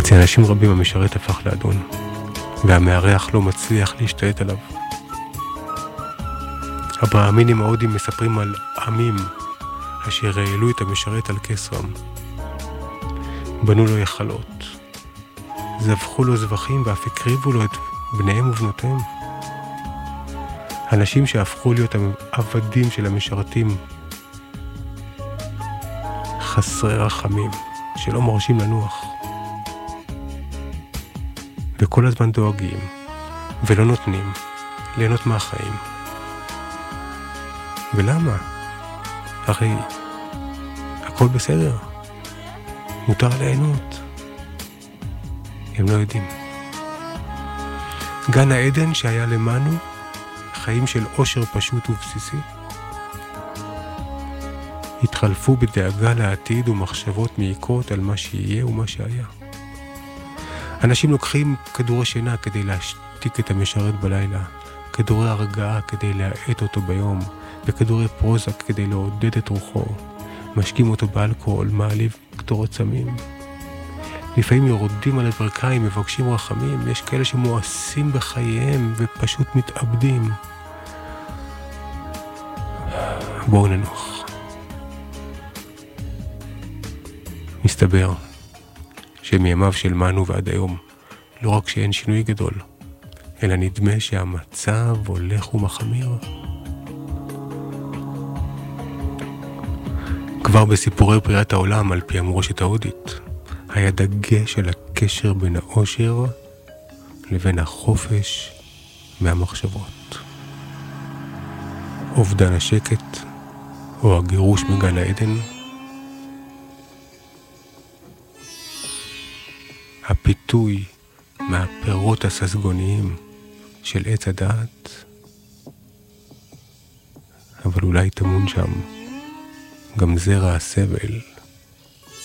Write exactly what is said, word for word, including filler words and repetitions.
אצל אנשים רבים המשרת הפך לאדון, והמארח לא מצליח להשתלט עליו. הברהמינים ההודים מספרים על עמים אשר העלו את המשרת על כסרם. בנו לו יחלות, זבחו לו זבחים ואף הקריבו לו את בניהם ובנותיהם. אנשים שהפכו להיות עבדים של המשרתים, חסרי רחמים, שלא מרשים לנוח. וכל הזמן דואגים, ולא נותנים, ליהנות מהחיים. ולמה? הרי הכל בסדר. מותר ליהנות. הם לא יודעים. גן העדן שהיה למנו, חיים של עושר פשוט ובסיסי, התחלפו בדאגה לעתיד ומחשבות מעיקות על מה שיהיה ומה שהיה. אנשים לוקחים כדורי שינה כדי להשתיק את המשרת בלילה, כדורי הרגעה כדי להעט אותו ביום, וכדורי פרוזק כדי לעודד את רוחו. משקים אותו באלכוהול, מעליב קטורות סמים. לפעמים יורדים על הברכיים, מבקשים רחמים. יש כאלה שמואסים בחייהם ופשוט מתאבדים. בואו ננוח. מסתבר שמימיו של מנו ועד היום, לא רק שאין שינוי גדול, אלא נדמה שהמצב הולך ומחמיר. כבר בסיפורי בריאת העולם על פי המורשת ההודית, היה דגש על הקשר בין האושר לבין החופש מהמחשבות. אובדן השקט או הגירוש מגן העדן, הפיתוי מהפירות הססגוניים של עץ הדעת, אבל אולי תמון שם גם זרע הסבל